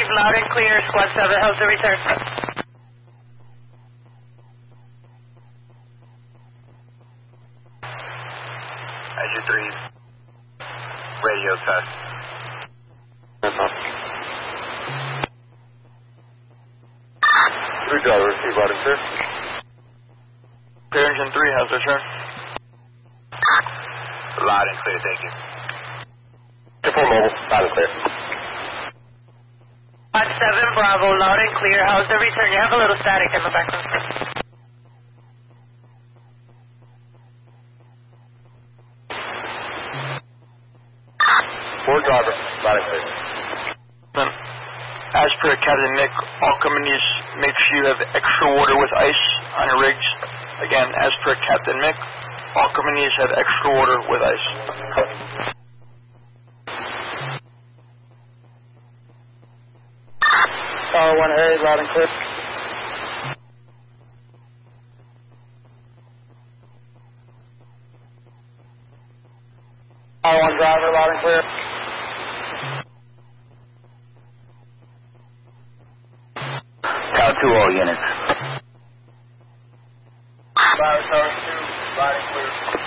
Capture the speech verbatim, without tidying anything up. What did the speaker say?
loud and clear. Squad seven, how's the return? Azure three, radio test. Three driver, receive loud and clear. Clear engine three, how's the return? Loud and clear, thank you. Triple mobile, loud and clear. Squad seven, Bravo, loud and clear. How's the return? You have a little static in the background. Four driver, loud and clear. As per Captain Nick, all companies make sure you have extra water with ice on your rigs. Again, as per Captain Mick, all companies have extra water with ice. Tower one A, loud and clear. Tower one driver, loud and clear. Tower two, all units. Tower two, loud and clear.